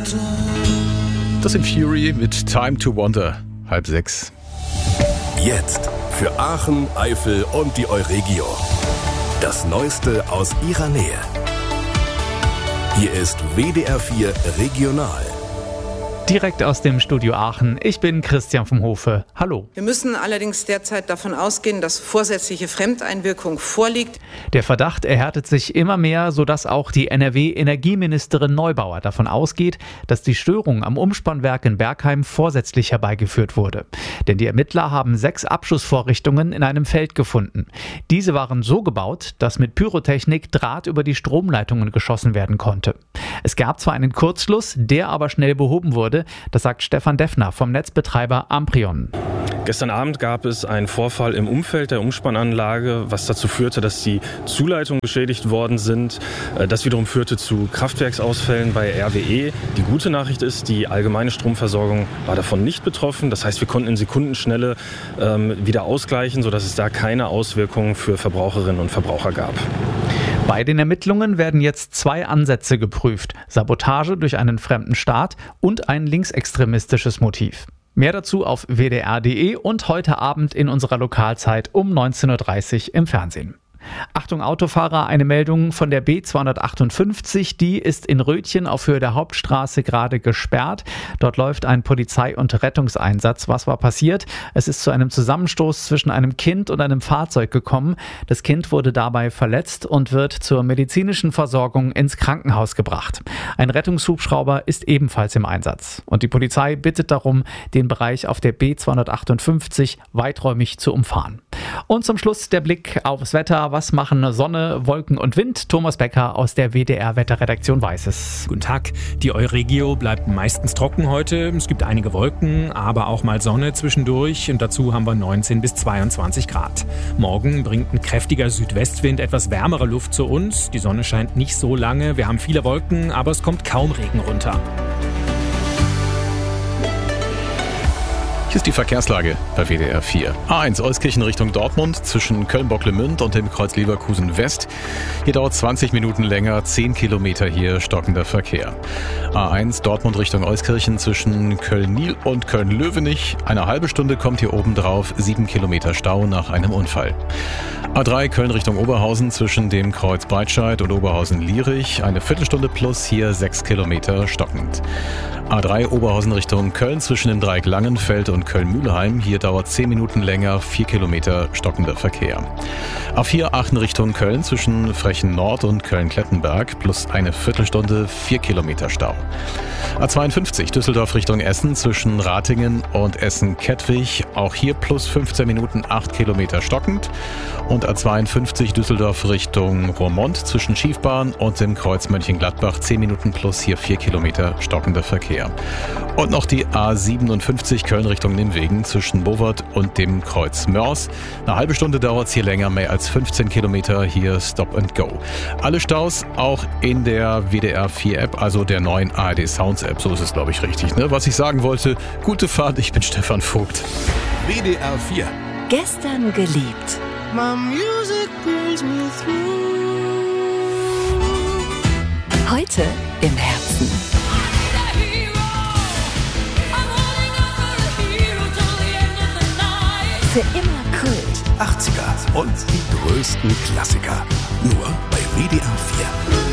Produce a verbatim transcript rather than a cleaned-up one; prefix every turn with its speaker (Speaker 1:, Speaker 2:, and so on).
Speaker 1: Das sind Fury mit Time to Wonder, halb sechs.
Speaker 2: Jetzt für Aachen, Eifel und die Euregio. Das Neueste aus ihrer Nähe. Hier ist W D R vier Regional.
Speaker 3: Direkt aus dem Studio Aachen. Ich bin Christian vom Hofe. Hallo.
Speaker 4: Wir müssen allerdings derzeit davon ausgehen, dass vorsätzliche Fremdeinwirkung vorliegt.
Speaker 3: Der Verdacht erhärtet sich immer mehr, sodass auch die N R W-Energieministerin Neubauer davon ausgeht, dass die Störung am Umspannwerk in Bergheim vorsätzlich herbeigeführt wurde. Denn die Ermittler haben sechs Abschussvorrichtungen in einem Feld gefunden. Diese waren so gebaut, dass mit Pyrotechnik Draht über die Stromleitungen geschossen werden konnte. Es gab zwar einen Kurzschluss, der aber schnell behoben wurde. Das sagt Stefan Deffner vom Netzbetreiber Amprion.
Speaker 5: Gestern Abend gab es einen Vorfall im Umfeld der Umspannanlage, was dazu führte, dass die Zuleitungen beschädigt worden sind. Das wiederum führte zu Kraftwerksausfällen bei R W E. Die gute Nachricht ist, die allgemeine Stromversorgung war davon nicht betroffen. Das heißt, wir konnten in Sekundenschnelle ähm, wieder ausgleichen, sodass es da keine Auswirkungen für Verbraucherinnen und Verbraucher gab.
Speaker 3: Bei den Ermittlungen werden jetzt zwei Ansätze geprüft: Sabotage durch einen fremden Staat und ein linksextremistisches Motiv. Mehr dazu auf w d r punkt d e und heute Abend in unserer Lokalzeit um neunzehn Uhr dreißig im Fernsehen. Achtung Autofahrer, eine Meldung von der B zweihundertachtundfünfzig, die ist in Rötchen auf Höhe der Hauptstraße gerade gesperrt. Dort läuft ein Polizei- und Rettungseinsatz. Was war passiert? Es ist zu einem Zusammenstoß zwischen einem Kind und einem Fahrzeug gekommen. Das Kind wurde dabei verletzt und wird zur medizinischen Versorgung ins Krankenhaus gebracht. Ein Rettungshubschrauber ist ebenfalls im Einsatz. Und die Polizei bittet darum, den Bereich auf der B zweihundertachtundfünfzig weiträumig zu umfahren. Und zum Schluss der Blick aufs Wetter. Was machen Sonne, Wolken und Wind? Thomas Becker aus der W D R-Wetterredaktion weiß es.
Speaker 6: Guten Tag. Die Euregio bleibt meistens trocken heute. Es gibt einige Wolken, aber auch mal Sonne zwischendurch. Und dazu haben wir neunzehn bis zweiundzwanzig Grad. Morgen bringt ein kräftiger Südwestwind etwas wärmere Luft zu uns. Die Sonne scheint nicht so lange. Wir haben viele Wolken, aber es kommt kaum Regen runter.
Speaker 1: Hier ist die Verkehrslage bei W D R vier. A eins Euskirchen Richtung Dortmund zwischen Köln-Bocklemünd und dem Kreuz Leverkusen West. Hier dauert zwanzig Minuten länger, zehn Kilometer hier stockender Verkehr. A eins Dortmund Richtung Euskirchen zwischen Köln-Niel und Köln-Löwenich. Eine halbe Stunde kommt hier oben drauf, sieben Kilometer Stau nach einem Unfall. A drei Köln Richtung Oberhausen zwischen dem Kreuz Breitscheid und Oberhausen-Lierich. Eine Viertelstunde plus, hier sechs Kilometer stockend. A drei Oberhausen Richtung Köln zwischen dem Dreieck Langenfeld und Köln-Mühlheim. Hier dauert zehn Minuten länger, vier Kilometer stockender Verkehr. A vier Aachen Richtung Köln zwischen Frechen Nord und Köln-Klettenberg plus eine Viertelstunde, vier Kilometer Stau. A zweiundfünfzig Düsseldorf Richtung Essen zwischen Ratingen und Essen-Kettwig. Auch hier plus fünfzehn Minuten, acht Kilometer stockend. Und A zweiundfünfzig Düsseldorf Richtung Roermond zwischen Schiefbahn und dem Kreuz Mönchengladbach. zehn Minuten plus, hier vier Kilometer stockender Verkehr. Und noch die A siebenundfünfzig Köln Richtung Nimwegen zwischen Bovert und dem Kreuz Mörs. Eine halbe Stunde dauert es hier länger, mehr als fünfzehn Kilometer, hier Stop and Go. Alle Staus auch in der W D R vier App, also der neuen A R D Sounds App, so ist es glaube ich richtig, ne? Was ich sagen wollte, gute Fahrt, ich bin Stefan Vogt.
Speaker 2: W D R vier.
Speaker 7: Gestern geliebt.
Speaker 8: My music brings me through.
Speaker 7: Heute im Herzen. Für immer Kult.
Speaker 2: achtziger und die größten Klassiker. Nur bei W D R vier.